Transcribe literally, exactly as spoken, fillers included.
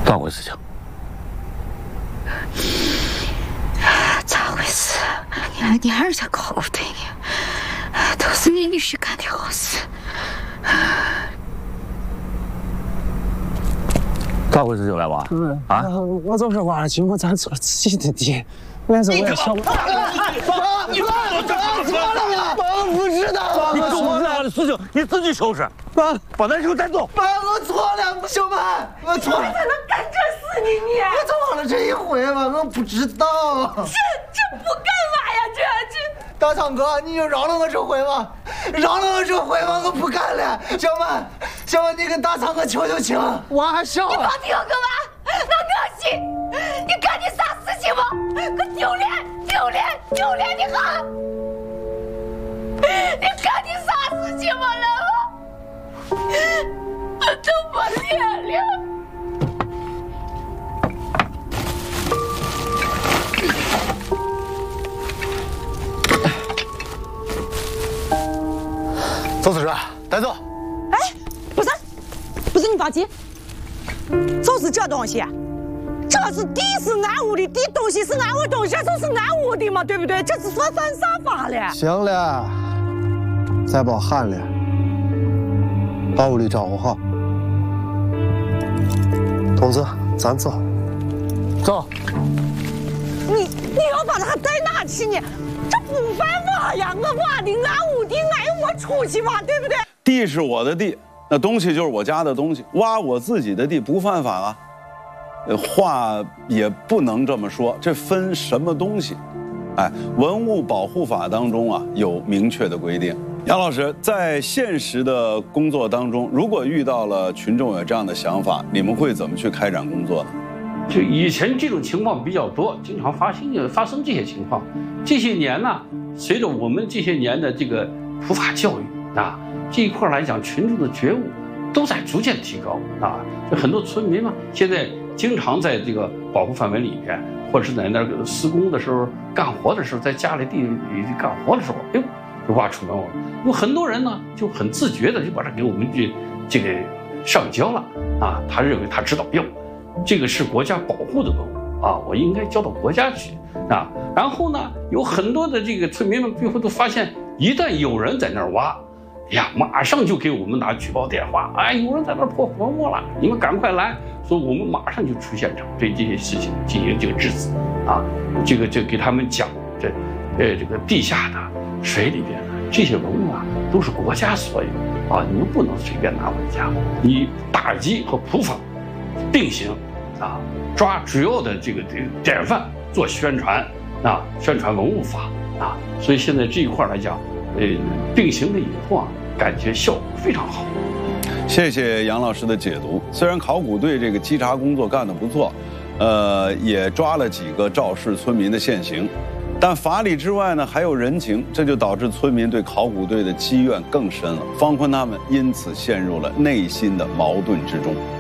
咋回事情？ 咋回事？你你还是想考不对呢？都是你女婿干的好事。 咋回事情来娃？啊！ 我就是挖了经过咱做自己的地，但是我也想不到。 你爸，我错了呀！ 爸，我不知道。 你跟我俩的事情你自己收拾。 爸， 把那时候带走。 爸，我错了，小曼，我错了。 你咋能干这事呢你？ 我就忘了这一回嘛，我不知道。 这这不干嘛呀？这这。 大昌哥，你就饶了我这回吧，饶了我这回吧，我不干了。小曼，小曼，你跟大昌哥求求情，我还小。 你光听我嘛，那恶心！你干的啥事情嘛？可丢脸，丢脸，丢脸的很！你干的啥事情嘛，老婆？我都没脸了。 周思哲，带走。 哎，不是，不是你着急，就是这东西，这是地是俺屋的，地东西是俺屋东西，这就是俺屋的嘛，对不对？这是算犯啥法了？ 行了，再别喊了，把屋里照顾好。同志，咱走。走。 你你要把他带哪去呢？这不犯法呀！我挖的俺屋地，俺有我出去挖，对不对？ 地是我的地，那东西就是我家的东西，挖我自己的地不犯法啊。呃，话也不能这么说，这分什么东西？哎，文物保护法当中啊有明确的规定。杨老师，在现实的工作当中，如果遇到了群众有这样的想法，你们会怎么去开展工作呢？ 就以前这种情况比较多，经常发生发生这些情况。这些年呢，随着我们这些年的这个普法教育啊，这一块来讲，群众的觉悟都在逐渐提高啊。就很多村民嘛，现在经常在这个保护范围里边，或者是在那个施工的时候、干活的时候，在家里地里干活的时候，哎呦，就挖出门了。有很多人呢就很自觉的就把它给我们这这个上交了啊，他认为他知道哟。这个是国家保护的文物啊，我应该交到国家去啊。然后呢，有很多的这个村民们最后都发现，一旦有人在那儿挖，呀，马上就给我们打举报电话，哎，有人在那儿破文物了，你们赶快来。所以我们马上就出现场，对这些事情进行这个制止啊，这个就给他们讲，这呃这个地下的、水里边的这些文物啊，都是国家所有啊，你们不能随便拿回家。你打击和普法并行。啊，抓主要的这个这个典范做宣传啊，宣传文物法啊，所以现在这一块来讲，呃，并行了以后啊，感觉效果非常好。 谢谢杨老师的解读。虽然考古队这个稽查工作干得不错，呃，也抓了几个肇事村民的现行，但法理之外呢，还有人情，这就导致村民对考古队的积怨更深了。方坤他们因此陷入了内心的矛盾之中。